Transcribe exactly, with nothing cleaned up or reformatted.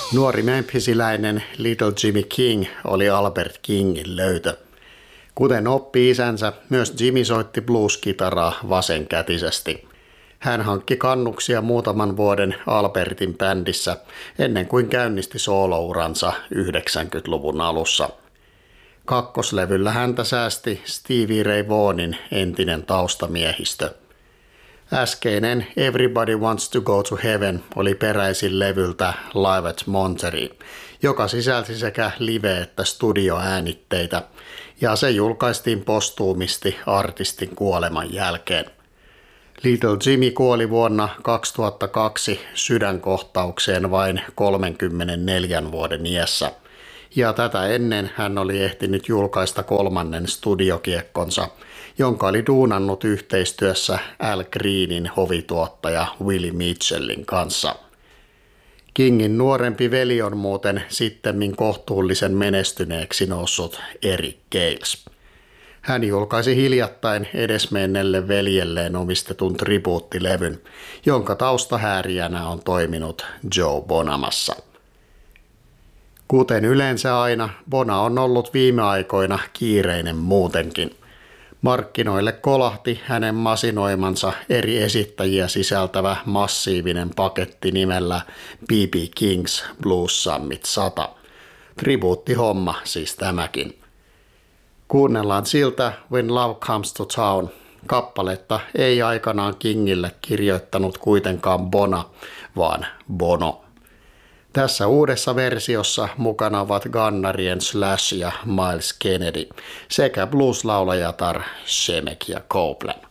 Nuori memphisiläinen Little Jimmy King oli Albert Kingin löytö. Kuten oppi isänsä, myös Jimmy soitti blues-kitaraa vasenkätisesti. Hän hankki kannuksia muutaman vuoden Albertin bändissä ennen kuin käynnisti soolouransa yhdeksänkymmentäluvun alussa. Kakkoslevyllä häntä säästi Stevie Ray Vaughanin entinen taustamiehistö. Äskeinen Everybody Wants to Go to Heaven oli peräisin levyltä Live at Monterey, joka sisälsi sekä live- että studioäänitteitä, ja se julkaistiin postuumisti artistin kuoleman jälkeen. Little Jimmy kuoli vuonna kaksituhattakaksi sydänkohtaukseen vain kolmekymmentäneljä vuoden iässä, ja tätä ennen hän oli ehtinyt julkaista kolmannen studiokiekkonsa, jonka oli duunannut yhteistyössä Al Greenin hovituottaja Willie Mitchellin kanssa. Kingin nuorempi veli on muuten sittemmin kohtuullisen menestyneeksi noussut Eric Gales. Hän julkaisi hiljattain edesmenneelle veljelleen omistetun tribuuttilevyn, jonka taustahäärijänä on toiminut Joe Bonamassa. Kuten yleensä aina, Bona on ollut viime aikoina kiireinen muutenkin. Markkinoille kolahti hänen masinoimansa eri esittäjiä sisältävä massiivinen paketti nimellä B B King's Blues Summit sata. Tribuuttihomma siis tämäkin. Kuunnellaan siltä When Love Comes to Town. Kappaletta ei aikanaan Kingille kirjoittanut kuitenkaan Bona, vaan Bono. Tässä uudessa versiossa mukana ovat Gunnarien Slash ja Miles Kennedy sekä blueslaulajatar Shemek ja Copeland.